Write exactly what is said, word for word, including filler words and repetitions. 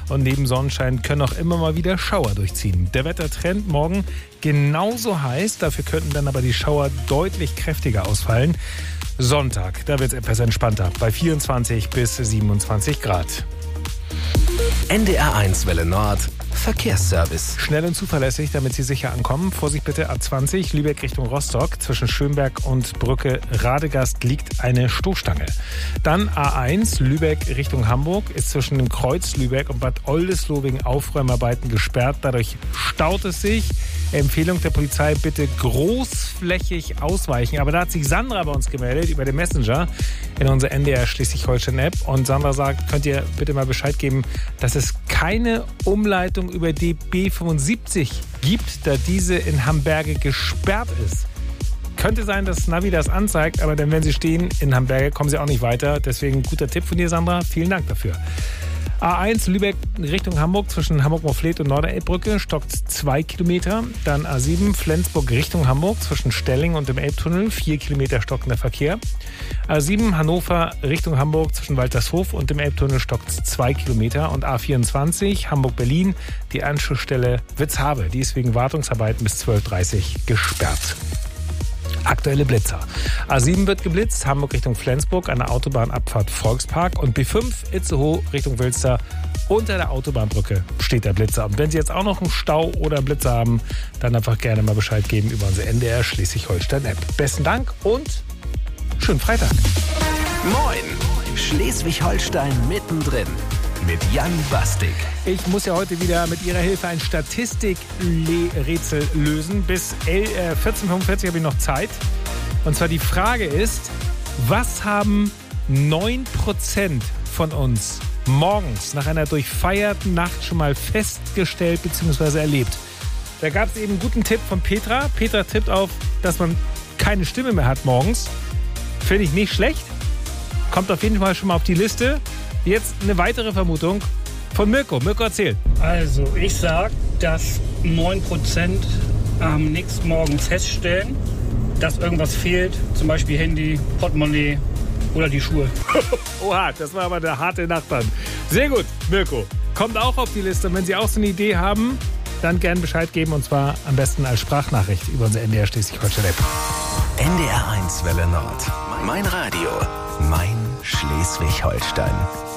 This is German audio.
Und neben Sonnenschein können auch immer mal wieder Schauer durchziehen. Der Wettertrend morgen genauso heiß, dafür könnten dann aber die Schauer deutlich kräftiger ausfallen. Sonntag, da wird es etwas entspannter, bei vierundzwanzig bis siebenundzwanzig Grad. N D R eins Welle Nord Verkehrsservice. Schnell und zuverlässig, damit Sie sicher ankommen. Vorsicht bitte, A zwanzig, Lübeck Richtung Rostock. Zwischen Schönberg und Brücke Radegast liegt eine Stoßstange. Dann A eins, Lübeck Richtung Hamburg, ist zwischen dem Kreuz Lübeck und Bad Oldesloe wegen Aufräumarbeiten gesperrt. Dadurch staut es sich. Empfehlung der Polizei, bitte großflächig ausweichen. Aber da hat sich Sandra bei uns gemeldet über den Messenger in unserer N D R Schleswig-Holstein-App. Und Sandra sagt, könnt ihr bitte mal Bescheid geben, dass es keine Umleitung über die B fünfundsiebzig gibt, da diese in Hamberge gesperrt ist. Könnte sein, dass Navi das anzeigt, aber dann, wenn Sie stehen in Hamberge, kommen Sie auch nicht weiter. Deswegen guter Tipp von dir, Sandra. Vielen Dank dafür. A eins, Lübeck Richtung Hamburg, zwischen Hamburg-Moorfleet und Norderelbbrücke, stockt zwei Kilometer. Dann A sieben, Flensburg Richtung Hamburg, zwischen Stelling und dem Elbtunnel, vier Kilometer stockender Verkehr. A sieben, Hannover Richtung Hamburg, zwischen Waltershof und dem Elbtunnel, stockt zwei Kilometer. Und A vierundzwanzig, Hamburg-Berlin, die Anschlussstelle Witzhabe, die ist wegen Wartungsarbeiten bis zwölf Uhr dreißig gesperrt. Aktuelle Blitzer. A sieben wird geblitzt, Hamburg Richtung Flensburg an der Autobahnabfahrt Volkspark und B fünf Itzehoe Richtung Wilster. Unter der Autobahnbrücke steht der Blitzer. Und wenn Sie jetzt auch noch einen Stau oder einen Blitzer haben, dann einfach gerne mal Bescheid geben über unsere N D R Schleswig-Holstein-App. Besten Dank und schönen Freitag. Moin, Schleswig-Holstein mittendrin mit Jan Bastik. Ich muss ja heute wieder mit Ihrer Hilfe ein Statistik-Rätsel lösen. Bis vierzehn Uhr fünfundvierzig habe ich noch Zeit. Und zwar die Frage ist, was haben neun Prozent von uns morgens nach einer durchfeierten Nacht schon mal festgestellt bzw. erlebt? Da gab es eben einen guten Tipp von Petra. Petra tippt auf, dass man keine Stimme mehr hat morgens. Finde ich nicht schlecht. Kommt auf jeden Fall schon mal auf die Liste. Jetzt eine weitere Vermutung von Mirko. Mirko, erzähl. Also, ich sag, dass neun Prozent am nächsten Morgen feststellen, dass irgendwas fehlt. Zum Beispiel Handy, Portemonnaie oder die Schuhe. Oha, das war aber eine harte Nacht dann. Sehr gut, Mirko. Kommt auch auf die Liste. Und wenn Sie auch so eine Idee haben, dann gerne Bescheid geben. Und zwar am besten als Sprachnachricht über unsere N D R Schleswig-Holstein-App. N D R eins Welle Nord. Mein Radio. Mein Schleswig-Holstein.